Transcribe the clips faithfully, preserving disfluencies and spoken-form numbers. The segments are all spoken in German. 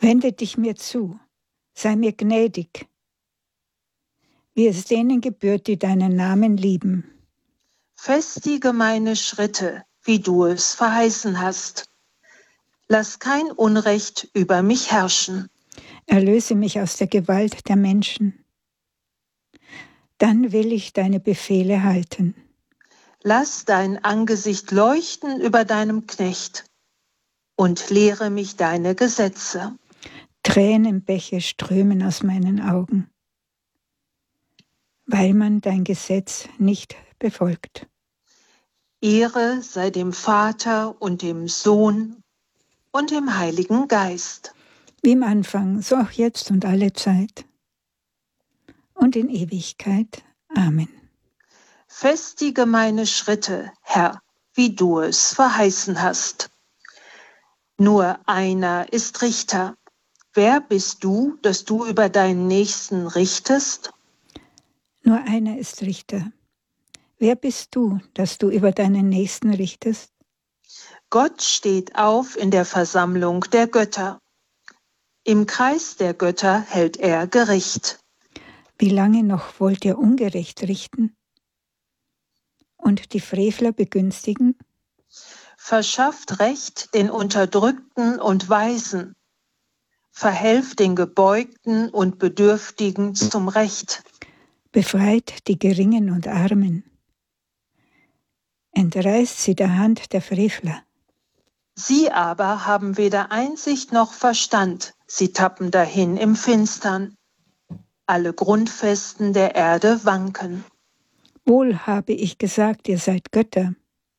Wende dich mir zu, sei mir gnädig, wie es denen gebührt, die deinen Namen lieben. Festige meine Schritte, wie du es verheißen hast. Lass kein Unrecht über mich herrschen. Erlöse mich aus der Gewalt der Menschen. Dann will ich deine Befehle halten. Lass dein Angesicht leuchten über deinem Knecht und lehre mich deine Gesetze. Tränenbäche strömen aus meinen Augen, weil man dein Gesetz nicht befolgt. Ehre sei dem Vater und dem Sohn und dem Heiligen Geist. Wie im Anfang, so auch jetzt und alle Zeit und in Ewigkeit. Amen. Festige meine Schritte, Herr, wie du es verheißen hast. Nur einer ist Richter. Wer bist du, dass du über deinen Nächsten richtest? Nur einer ist Richter. Wer bist du, dass du über deinen Nächsten richtest? Gott steht auf in der Versammlung der Götter. Im Kreis der Götter hält er Gericht. Wie lange noch wollt ihr ungerecht richten und die Frevler begünstigen? Verschafft Recht den Unterdrückten und Weisen. Verhelft den Gebeugten und Bedürftigen zum Recht. Befreit die Geringen und Armen. Entreißt sie der Hand der Frevler. Sie aber haben weder Einsicht noch Verstand. Sie tappen dahin im Finstern. Alle Grundfesten der Erde wanken. Wohl habe ich gesagt, ihr seid Götter.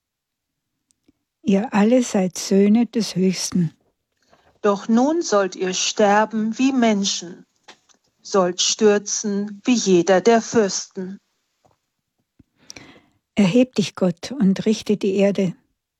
Ihr alle seid Söhne des Höchsten. Doch nun sollt ihr sterben wie Menschen, sollt stürzen wie jeder der Fürsten. Erheb dich, Gott, und richte die Erde,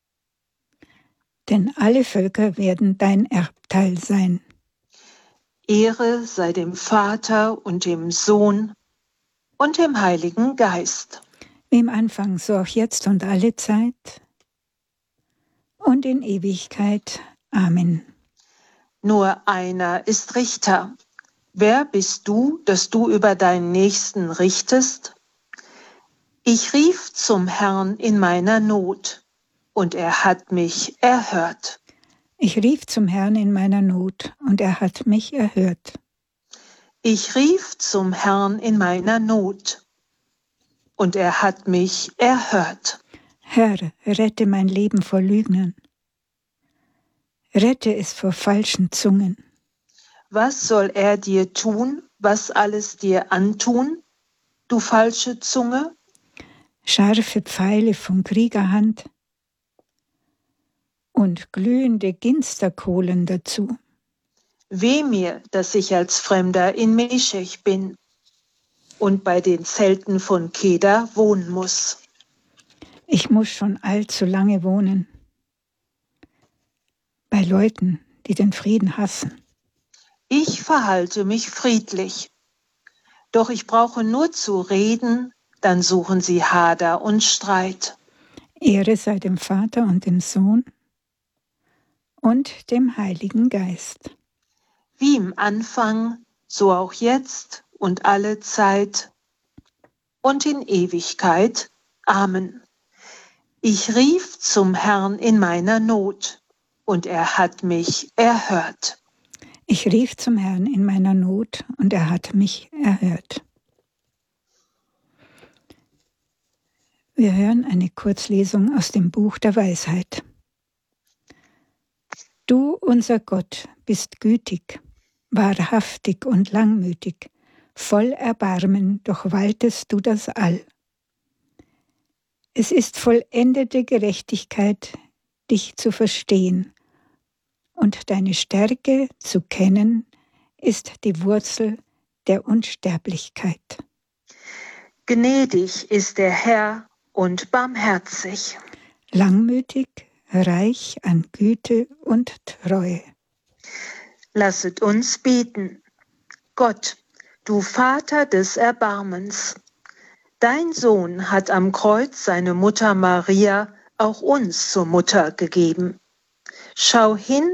denn alle Völker werden dein Erbteil sein. Ehre sei dem Vater und dem Sohn und dem Heiligen Geist. Wie im Anfang, so auch jetzt und alle Zeit und in Ewigkeit. Amen. Nur einer ist Richter. Wer bist du, dass du über deinen Nächsten richtest? Ich rief zum Herrn in meiner Not, und er hat mich erhört. Ich rief zum Herrn in meiner Not, und er hat mich erhört. Ich rief zum Herrn in meiner Not, und er hat mich erhört. Herr, rette mein Leben vor Lügnern. Rette es vor falschen Zungen. Was soll er dir tun, was alles dir antun, du falsche Zunge? Scharfe Pfeile von Kriegerhand und glühende Ginsterkohlen dazu. Weh mir, dass ich als Fremder in Meschech bin und bei den Zelten von Keda wohnen muss. Ich muss schon allzu lange wohnen, bei Leuten, die den Frieden hassen. Ich verhalte mich friedlich, doch ich brauche nur zu reden, dann suchen sie Hader und Streit. Ehre sei dem Vater und dem Sohn und dem Heiligen Geist. Wie im Anfang, so auch jetzt und alle Zeit und in Ewigkeit. Amen. Ich rief zum Herrn in meiner Not, und er hat mich erhört. Ich rief zum Herrn in meiner Not, und er hat mich erhört. Wir hören eine Kurzlesung aus dem Buch der Weisheit. Du, unser Gott, bist gütig, wahrhaftig und langmütig, voll Erbarmen durchwaltest du das All. Es ist vollendete Gerechtigkeit, dich zu verstehen, und deine Stärke zu kennen, ist die Wurzel der Unsterblichkeit. Gnädig ist der Herr und barmherzig. Langmütig, reich an Güte und Treue. Lasset uns beten. Gott, du Vater des Erbarmens, dein Sohn hat am Kreuz seine Mutter Maria auch uns zur Mutter gegeben. Schau hin